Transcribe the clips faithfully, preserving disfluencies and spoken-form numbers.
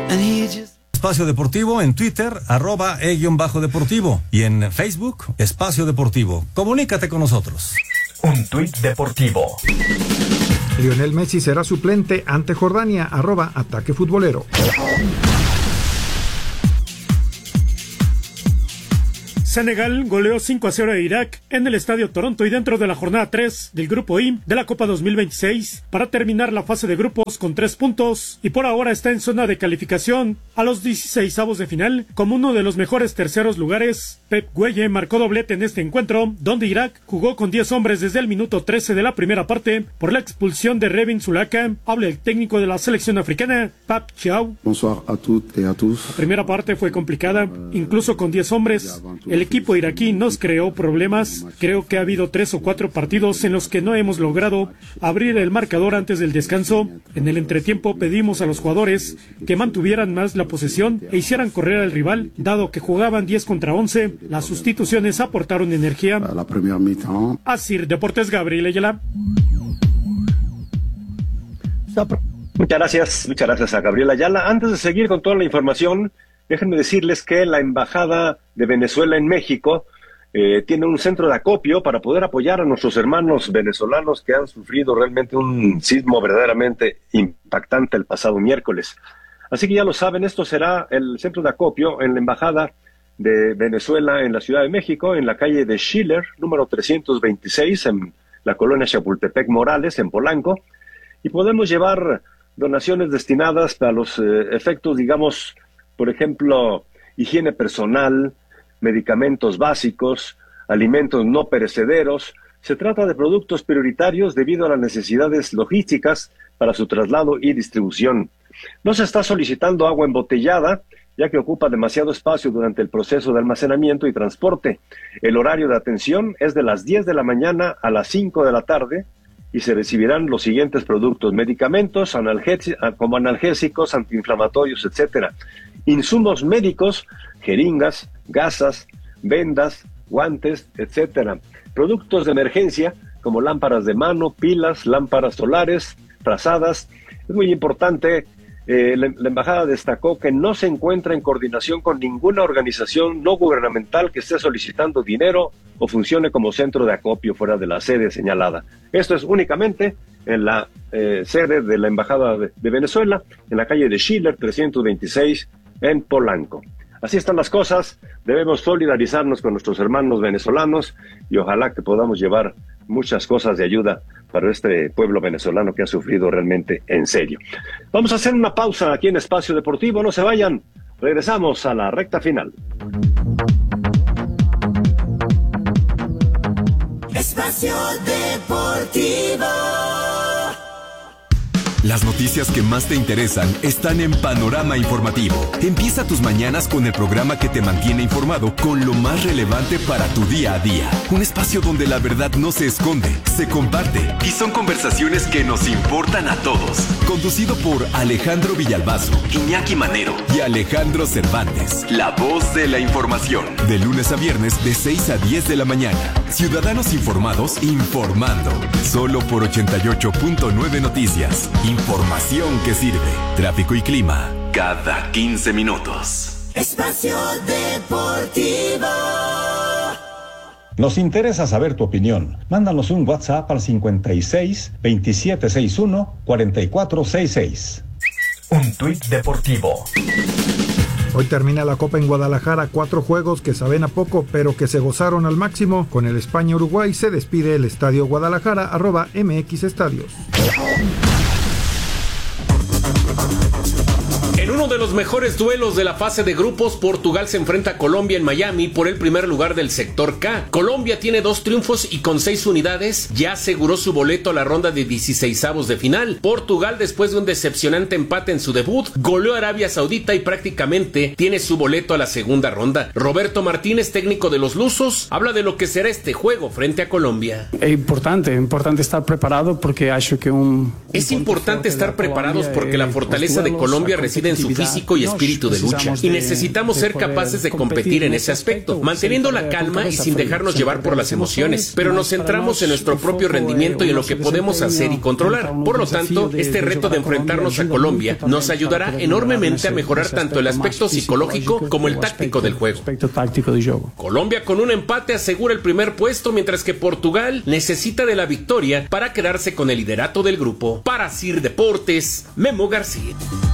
Espacio Deportivo en Twitter, arroba e-deportivo. Y en Facebook, Espacio Deportivo. Comunícate con nosotros. Un tuit deportivo. Lionel Messi será suplente ante Jordania, arroba Ataque Futbolero. Senegal goleó cinco a cero a Irak en el Estadio Toronto y dentro de la jornada tres del Grupo I de la Copa dos mil veintiséis para terminar la fase de grupos con tres puntos y por ahora está en zona de calificación a los dieciseisavos de final como uno de los mejores terceros lugares. Pep Gueye marcó doblete en este encuentro donde Irak jugó con diez hombres desde el minuto trece de la primera parte por la expulsión de Revin Zulaka. Habla el técnico de la selección africana, Pap Thiaw. Bonsoir a toutes et a tous. La primera parte fue complicada, incluso con diez hombres. El equipo iraquí nos creó problemas. Creo que ha habido tres o cuatro partidos en los que no hemos logrado abrir el marcador antes del descanso. En el entretiempo pedimos a los jugadores que mantuvieran más la posesión e hicieran correr al rival, dado que jugaban diez contra once. Las sustituciones aportaron energía. La primera mitad. Así, Deportes Gabriel Ayala. Muchas gracias, muchas gracias a Gabriel Ayala. Antes de seguir con toda la información, déjenme decirles que la Embajada de Venezuela en México eh, tiene un centro de acopio para poder apoyar a nuestros hermanos venezolanos que han sufrido realmente un sismo verdaderamente impactante el pasado miércoles. Así que ya lo saben, esto será el centro de acopio en la Embajada de Venezuela en la Ciudad de México, en la calle de Schiller, número trescientos veintiséis, en la colonia Chapultepec Morales, en Polanco, y podemos llevar donaciones destinadas para los eh, efectos, digamos, por ejemplo, higiene personal, medicamentos básicos, alimentos no perecederos. Se trata de productos prioritarios debido a las necesidades logísticas para su traslado y distribución. No se está solicitando agua embotellada, ya que ocupa demasiado espacio durante el proceso de almacenamiento y transporte. El horario de atención es de las diez de la mañana a las cinco de la tarde y se recibirán los siguientes productos: medicamentos analgésicos, como analgésicos, antiinflamatorios, etcétera. Insumos médicos, jeringas, gasas, vendas, guantes, etcétera. Productos de emergencia, como lámparas de mano, pilas, lámparas solares, frazadas. Es muy importante, eh, la, la embajada destacó que no se encuentra en coordinación con ninguna organización no gubernamental que esté solicitando dinero o funcione como centro de acopio fuera de la sede señalada. Esto es únicamente en la eh, sede de la embajada de, de Venezuela, en la calle de Schiller trescientos veintiséis, en Polanco. Así están las cosas, debemos solidarizarnos con nuestros hermanos venezolanos y ojalá que podamos llevar muchas cosas de ayuda para este pueblo venezolano que ha sufrido realmente en serio. Vamos a hacer una pausa aquí en Espacio Deportivo, no se vayan, regresamos a la recta final. Espacio Deportivo. Las noticias que más te interesan están en Panorama Informativo. Empieza tus mañanas con el programa que te mantiene informado con lo más relevante para tu día a día. Un espacio donde la verdad no se esconde, se comparte y son conversaciones que nos importan a todos. Conducido por Alejandro Villalbazo, Iñaki Manero y Alejandro Cervantes. La voz de la información. De lunes a viernes de seis a diez de la mañana. Ciudadanos informados informando. Solo por ochenta y ocho punto nueve Noticias. Información que sirve. Tráfico y clima cada quince minutos. Espacio Deportivo. Nos interesa saber tu opinión. Mándanos un WhatsApp al cincuenta y seis, veintisiete sesenta y uno, cuarenta y cuatro sesenta y seis. Un tuit deportivo. Hoy termina la Copa en Guadalajara, cuatro juegos que saben a poco, pero que se gozaron al máximo. Con el España-Uruguay se despide el Estadio Guadalajara, arroba M X Estadios. En uno de los mejores duelos de la fase de grupos, Portugal se enfrenta a Colombia en Miami por el primer lugar del sector K. Colombia tiene dos triunfos y con seis unidades ya aseguró su boleto a la ronda de dieciseisavos de final. Portugal, después de un decepcionante empate en su debut, goleó a Arabia Saudita y prácticamente tiene su boleto a la segunda ronda. Roberto Martínez, técnico de los lusos, habla de lo que será este juego frente a Colombia. Es importante, es importante estar preparado porque acho que un Es importante estar preparados porque la fortaleza de Colombia reside en su físico y espíritu de lucha, y necesitamos ser capaces de competir en ese aspecto, manteniendo la calma y sin dejarnos llevar por las emociones, pero nos centramos en nuestro propio rendimiento y en lo que podemos hacer y controlar. Por lo tanto, este reto de enfrentarnos a Colombia nos ayudará enormemente a mejorar tanto el aspecto psicológico como el táctico del juego. Colombia con un empate asegura el primer puesto, mientras que Portugal necesita de la victoria para quedarse con el liderato del grupo. Para Sir Deportes, Memo García.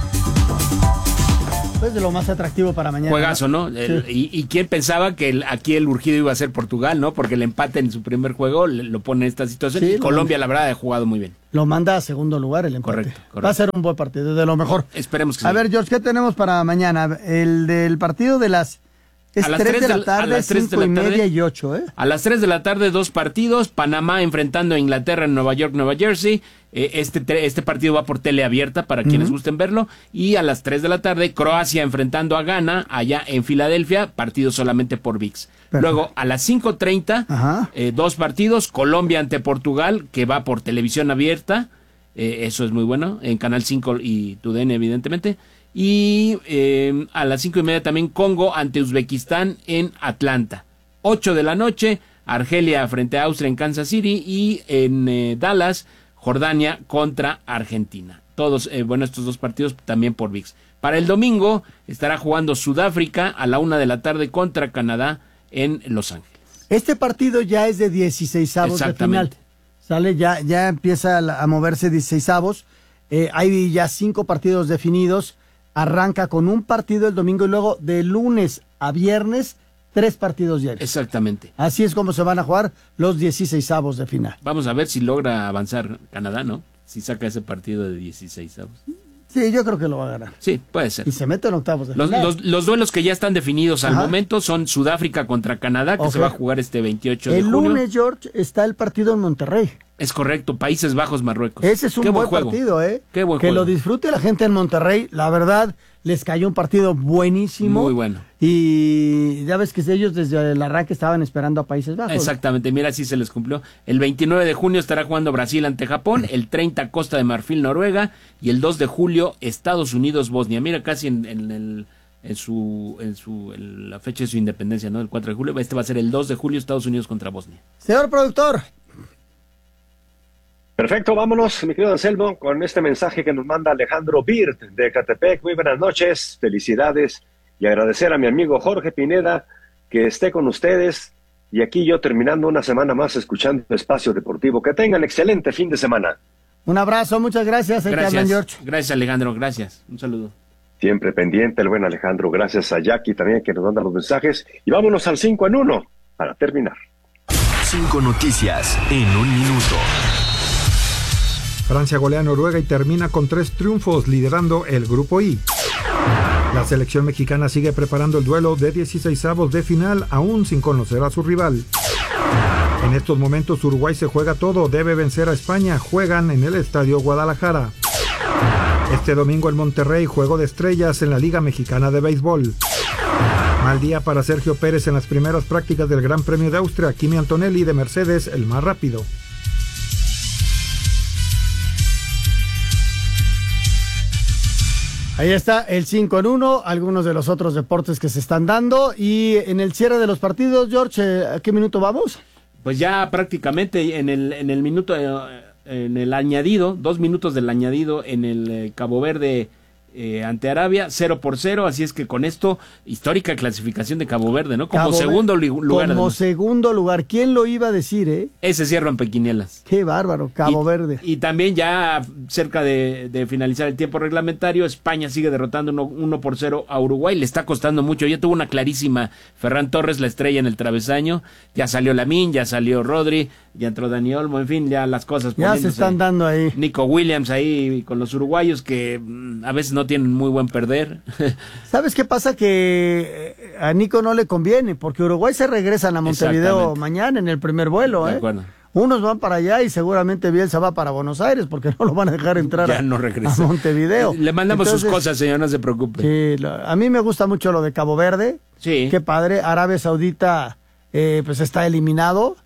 Pues de lo más atractivo para mañana. Juegazo, ¿no? Sí. El, y, y quién pensaba que el, aquí el urgido iba a ser Portugal, ¿no? Porque el empate en su primer juego le, lo pone en esta situación. Sí, y Colombia, manda. la verdad, ha jugado muy bien. Lo manda a segundo lugar el empate. Correcto, correcto. Va a ser un buen partido, de lo mejor. Esperemos que A sí. ver, George, ¿qué tenemos para mañana? El del partido de las... Es A las tres tres de de la la- a tarde, las tres de cinco la y tarde. media y ocho, ¿eh? A las tres de la tarde, dos partidos. Panamá enfrentando a Inglaterra en Nueva York, Nueva Jersey. Eh, este, tre- este partido va por tele abierta para quienes Ujú. gusten verlo. Y a las tres de la tarde, Croacia enfrentando a Ghana allá en Filadelfia. Partido solamente por V I X. Perfecto. Luego, a las cinco treinta, Ajá. eh, dos partidos. Colombia ante Portugal, que va por televisión abierta. Eh, eso es muy bueno. En Canal cinco y T U D N, evidentemente. Y eh, a las cinco y media también Congo ante Uzbekistán en Atlanta. Ocho de la noche, Argelia frente a Austria en Kansas City. Y en eh, Dallas, Jordania contra Argentina. Todos, eh, bueno, estos dos partidos también por V I X. Para el domingo estará jugando Sudáfrica a la una de la tarde contra Canadá en Los Ángeles. Este partido ya es de dieciseisavos de final. Exactamente. Sale, ya, ya empieza a, a moverse dieciseisavos. Eh, hay ya cinco partidos definidos. Arranca con un partido el domingo y luego de lunes a viernes, tres partidos diarios. Exactamente. Así es como se van a jugar los dieciseisavos de final. Vamos a ver si logra avanzar Canadá, ¿no? Si saca ese partido de dieciséis avos. Sí, yo creo que lo va a ganar. Sí, puede ser. Y se mete en octavos de Los, final. los, los duelos que ya están definidos al Ajá. momento son Sudáfrica contra Canadá, que Ok. se va a jugar este veintiocho de El junio. lunes, George, está el partido en Monterrey. Es correcto, Países Bajos, Marruecos. Ese es un Qué buen juego. partido, ¿eh? Qué buen que juego. lo disfrute la gente en Monterrey. La verdad, les cayó un partido buenísimo. Muy bueno. Y ya ves que ellos desde el arranque estaban esperando a Países Bajos. Exactamente, mira, así se les cumplió. El veintinueve de junio estará jugando Brasil ante Japón, el treinta Costa de Marfil, Noruega, y el dos de julio Estados Unidos, Bosnia. Mira, casi en, en el... En su, en su, en la fecha de su independencia, ¿no? El cuatro de julio. Este va a ser el dos de julio, Estados Unidos contra Bosnia. Señor productor. Perfecto, vámonos, mi querido Anselmo, con este mensaje que nos manda Alejandro Birt de Ecatepec. Muy buenas noches, felicidades y agradecer a mi amigo Jorge Pineda que esté con ustedes. Y aquí yo terminando una semana más escuchando Espacio Deportivo. Que tengan excelente fin de semana. Un abrazo, muchas gracias. Ahí te hablan, Gracias, George. gracias Alejandro, gracias. Un saludo. Siempre pendiente el buen Alejandro. Gracias a Jackie también que nos manda los mensajes. Y vámonos al cinco en uno para terminar. Cinco noticias en un minuto. Francia golea a Noruega y termina con tres triunfos, liderando el grupo I. La selección mexicana sigue preparando el duelo de dieciseisavos de final, aún sin conocer a su rival. En estos momentos Uruguay se juega todo, debe vencer a España, juegan en el Estadio Guadalajara. Este domingo en Monterrey, juego de estrellas en la Liga Mexicana de Béisbol. Mal día para Sergio Pérez en las primeras prácticas del Gran Premio de Austria. Kimi Antonelli de Mercedes, el más rápido. Ahí está el cinco en uno, algunos de los otros deportes que se están dando. Y en el cierre de los partidos, George, ¿a qué minuto vamos? Pues ya prácticamente en el, en el minuto, eh, en el añadido, dos minutos del añadido en el eh, Cabo Verde eh, ante Arabia, cero por cero, así es que con esto, histórica clasificación de Cabo Verde, ¿no? Como Cabo segundo Ver- lugar. Como además. segundo lugar. ¿Quién lo iba a decir, eh? Ese cierra en Pequinielas. Qué bárbaro, Cabo y, Verde. Y también ya cerca de, de finalizar el tiempo reglamentario, España sigue derrotando uno por cero a Uruguay, le está costando mucho, ya tuvo una clarísima Ferran Torres, la estrella en el travesaño, ya salió Lamín, ya salió Rodri, ya entró Dani Olmo, en fin, ya las cosas Ya se están dando ahí. Nico Williams ahí con los uruguayos que mm, a veces no tienen muy buen perder. ¿Sabes qué pasa? Que eh, a Nico no le conviene, porque Uruguay se regresan a Montevideo Exactamente. mañana en el primer vuelo, De ¿eh? acuerdo. Unos van para allá y seguramente Bielsa va para Buenos Aires, porque no lo van a dejar entrar Ya a, no regresa. a Montevideo. Le mandamos Entonces, sus cosas, señor, no se preocupe. Sí, lo- a mí me gusta mucho lo de Cabo Verde. Sí. Qué padre. Arabia Saudita, eh, pues está eliminado.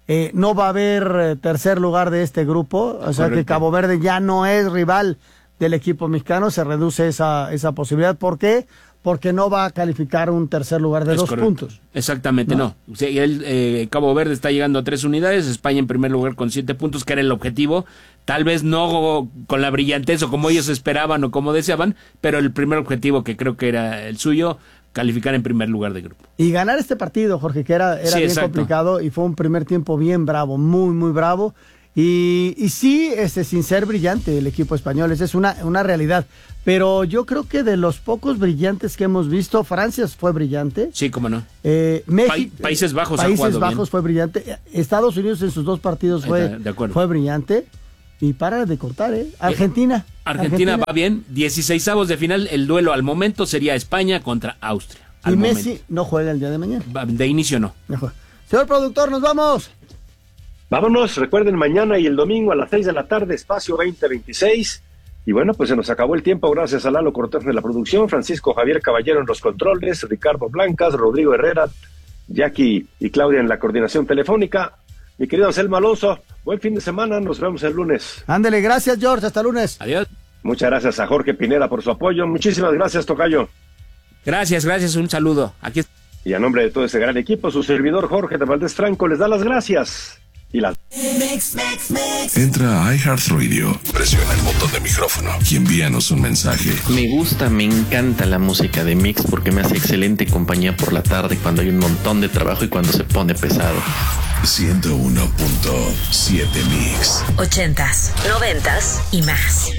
eh, no va a haber eh, tercer lugar de este grupo, o sea Correcto. que Cabo Verde ya no es rival del equipo mexicano, se reduce esa, esa posibilidad. ¿Por qué? Porque no va a calificar un tercer lugar de Es dos correcto. puntos. Exactamente, no. No. O sea, el, eh, Cabo Verde está llegando a tres unidades, España en primer lugar con siete puntos, que era el objetivo. Tal vez no con la brillantez o como ellos esperaban o como deseaban, pero el primer objetivo que creo que era el suyo, calificar en primer lugar de grupo. Y ganar este partido, Jorge, que era, era Sí, bien exacto. complicado y fue un primer tiempo bien bravo, muy, muy bravo. Y, y sí, este, sin ser brillante el equipo español, esa es una, una realidad. Pero yo creo que de los pocos brillantes que hemos visto, Francia fue brillante. Sí, cómo no. Eh, México, Pa- Países Bajos ha Países jugado Bajos bien. fue brillante. Estados Unidos en sus dos partidos fue, De- de acuerdo. fue brillante. Y para de cortar, ¿eh? Argentina. Argentina, va bien, dieciseisavos de final, el duelo al momento sería España contra Austria. Y Al Messi momento. no juega el día de mañana. Va- De inicio no. No juega. Señor productor, nos vamos. Vámonos, recuerden, mañana y el domingo a las seis de la tarde, espacio veinte veintiséis. Y bueno, pues se nos acabó el tiempo, gracias a Lalo Cortés de la producción, Francisco Javier Caballero en los controles, Ricardo Blancas, Rodrigo Herrera, Jackie y Claudia en la coordinación telefónica. Mi querido Anselmo Alonso, buen fin de semana, nos vemos el lunes. Ándele, gracias George, hasta lunes. Adiós. Muchas gracias a Jorge Pineda por su apoyo, muchísimas gracias, tocayo. Gracias, gracias, un saludo. Aquí Y a nombre de todo ese gran equipo, su servidor Jorge de Valdés Franco les da las gracias. Y las... Mix, mix, mix. Entra a iHeartRadio, presiona el botón de micrófono y envíanos un mensaje. Me gusta, me encanta la música de Mix porque me hace excelente compañía por la tarde cuando hay un montón de trabajo y cuando se pone pesado. ciento uno punto siete Mix. Ochentas, noventas y más.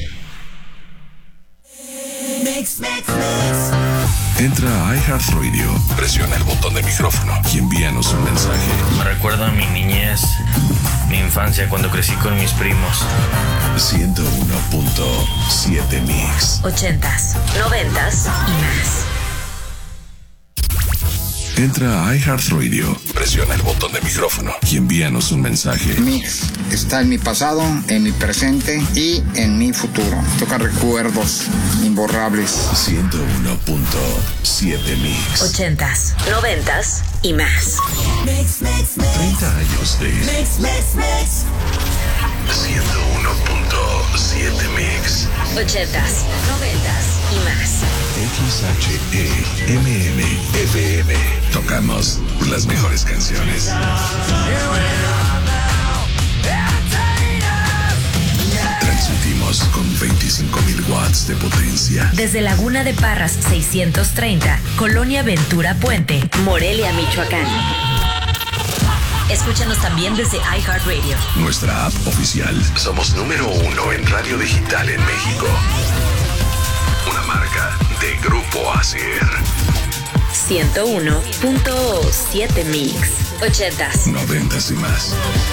Mix, mix, mix. Entra a iHeartRadio, presiona el botón de micrófono y envíanos un mensaje. Me recuerda a mi niñez, mi infancia cuando crecí con mis primos. ciento uno punto siete Mix. Ochentas, noventas y más. Entra a iHeartRadio, presiona el botón de micrófono y envíanos un mensaje. Mix está en mi pasado, en mi presente y en mi futuro. Toca recuerdos imborrables. ciento uno punto siete Mix. Ochentas, noventas y más. Mix, mix, mix. treinta años de Mix, mix, mix. ciento uno punto siete Mix. Ochentas, noventas y más. X H E M M F M. Tocamos las mejores canciones. Transmitimos con veinticinco mil watts de potencia. Desde Laguna de Parras seiscientos treinta, Colonia Ventura Puente, Morelia, Michoacán. Escúchanos también desde iHeartRadio. Nuestra app oficial. Somos número uno en radio digital en México. Una marca de Grupo Acer. ciento uno punto siete Mix. Ochentas. Noventas y más.